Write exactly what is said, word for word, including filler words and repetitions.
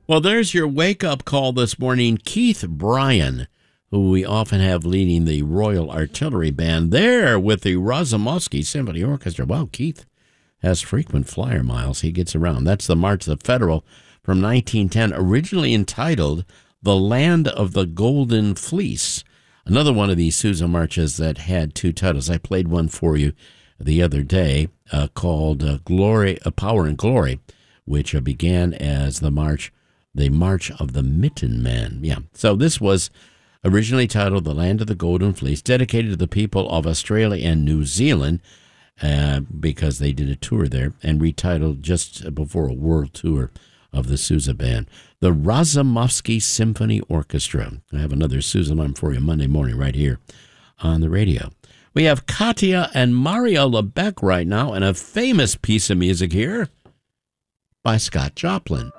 Well, there's your wake-up call this morning. Keith Bryan, who we often have leading the Royal Artillery Band, there with the Razumovsky Symphony Orchestra. Wow, Keith has frequent flyer miles. He gets around. That's the March of the Federal from nineteen ten, originally entitled The Land of the Golden Fleece. Another one of these Sousa marches that had two titles. I played one for you the other day uh, called uh, Glory, uh, Power and Glory, which uh, began as the march, the March of the Mitten Man. Yeah, so this was originally titled The Land of the Golden Fleece, dedicated to the people of Australia and New Zealand, uh, because they did a tour there, and retitled just before a world tour of the Sousa Band. The Razumovsky Symphony Orchestra. I have another Sousa Alarm for you Monday morning right here on the radio. We have Katia and Mario Lebec right now, and a famous piece of music here by Scott Joplin.